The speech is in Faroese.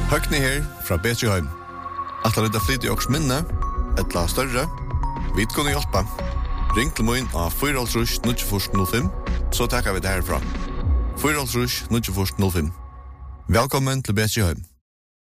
Høgni her fra Betrihøym. Alt er det flyt I åks minne, et la større. Vi kunne hjelpe. Ring til min av 4-0-9-05, så takker vi det herfra. 4-0-9-05. Velkommen til Betrihøym.